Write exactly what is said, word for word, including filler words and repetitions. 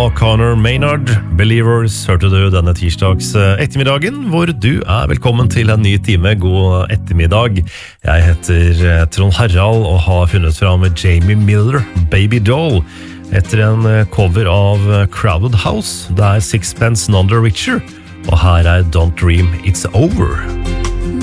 og Conor Maynard, Believers, hørte du denne tirsdags ettermiddagen, hvor du er velkommen til en ny time. God ettermiddag. Jeg heter Trond Harald og har funnet fram med Jamie Miller, Baby Doll, etter en cover av Crowded House. Det er Sixpence None the Richer, og her er Don't Dream It's Over.